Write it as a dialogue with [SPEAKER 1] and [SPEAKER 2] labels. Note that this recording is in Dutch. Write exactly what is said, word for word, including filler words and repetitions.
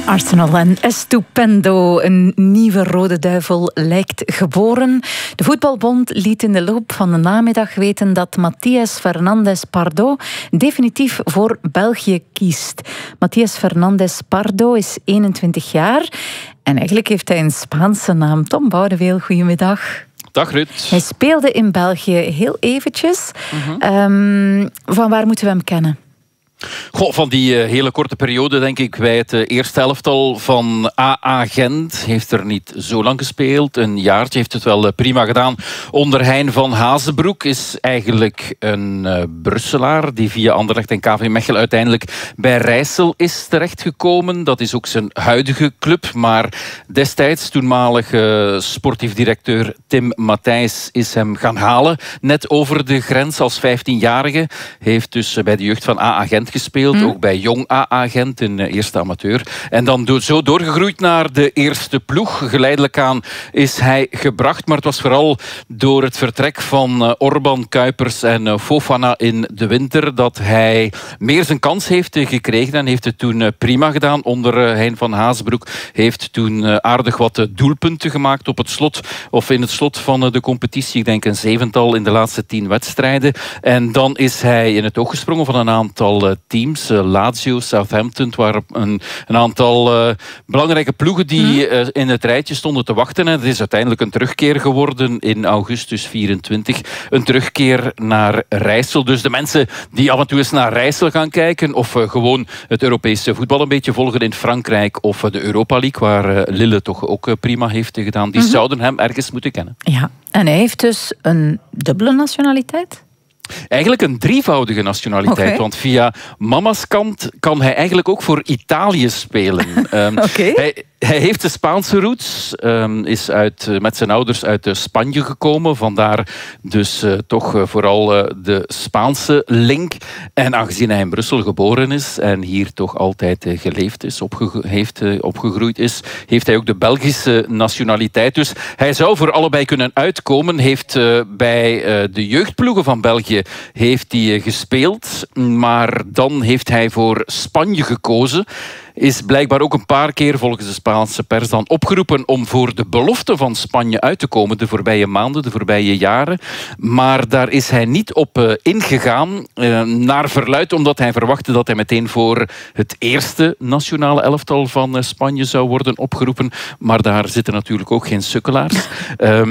[SPEAKER 1] Arsenal en Estupendo, een nieuwe Rode Duivel, lijkt geboren. De Voetbalbond liet in de loop van de namiddag weten dat Matías Fernández Pardo definitief voor België kiest. Matías Fernández Pardo is eenentwintig jaar en eigenlijk heeft hij een Spaanse naam. Tom Boudeweel, goedemiddag.
[SPEAKER 2] Dag Ruud.
[SPEAKER 1] Hij speelde in België heel eventjes.
[SPEAKER 2] Mm-hmm.
[SPEAKER 1] Um, van waar moeten we hem kennen?
[SPEAKER 2] Goh, van die uh, hele korte periode, denk ik, bij het uh, eerste elftal van A A Gent. Heeft er niet zo lang gespeeld. Een jaartje heeft het wel uh, prima gedaan. Onder Hein van Hazenbroek is eigenlijk een uh, Brusselaar die via Anderlecht en K V Mechelen uiteindelijk bij Rijssel is terechtgekomen. Dat is ook zijn huidige club. Maar destijds, toenmalig uh, sportief directeur Tim Matthijs is hem gaan halen. Net over de grens als vijftienjarige. Heeft dus uh, bij de jeugd van A A Gent gespeeld, hmm. ook bij Jong A A Gent in uh, eerste amateur. En dan do- zo doorgegroeid naar de eerste ploeg. Geleidelijk aan is hij gebracht, maar het was vooral door het vertrek van uh, Orban, Kuipers en uh, Fofana in de winter dat hij meer zijn kans heeft uh, gekregen en heeft het toen uh, prima gedaan onder uh, Hein van Hazenbroek. Heeft toen uh, aardig wat uh, doelpunten gemaakt op het slot, of in het slot van uh, de competitie. Ik denk een zevental in de laatste tien wedstrijden. En dan is hij in het oog gesprongen van een aantal uh, teams. Uh, Lazio, Southampton, het waren een, een aantal uh, belangrijke ploegen die uh, in het rijtje stonden te wachten. En het is uiteindelijk een terugkeer geworden in augustus vierentwintig. Een terugkeer naar Rijssel. Dus de mensen die af en toe eens naar Rijssel gaan kijken of uh, gewoon het Europese voetbal een beetje volgen in Frankrijk of uh, de Europa League, waar uh, Lille toch ook uh, prima heeft gedaan, die mm-hmm. zouden hem ergens moeten kennen.
[SPEAKER 1] Ja, en hij heeft dus een dubbele nationaliteit?
[SPEAKER 2] Eigenlijk een drievoudige nationaliteit. Okay. Want via mama's kant kan hij eigenlijk ook voor Italië spelen. um,
[SPEAKER 1] okay.
[SPEAKER 2] hij, hij heeft de Spaanse roots. Um, is uit, met zijn ouders uit uh, Spanje gekomen. Vandaar dus uh, toch uh, vooral uh, de Spaanse link. En aangezien hij in Brussel geboren is en hier toch altijd uh, geleefd is, opge- heeft uh, opgegroeid is, heeft hij ook de Belgische nationaliteit. Dus hij zou voor allebei kunnen uitkomen. Heeft uh, bij uh, de jeugdploegen van België heeft hij gespeeld, maar dan heeft hij voor Spanje gekozen. Is blijkbaar ook een paar keer volgens de Spaanse pers dan opgeroepen om voor de belofte van Spanje uit te komen de voorbije maanden, de voorbije jaren. Maar daar is hij niet op uh, ingegaan, uh, naar verluidt, omdat hij verwachtte dat hij meteen voor het eerste nationale elftal van uh, Spanje zou worden opgeroepen. Maar daar zitten natuurlijk ook geen sukkelaars. Uh,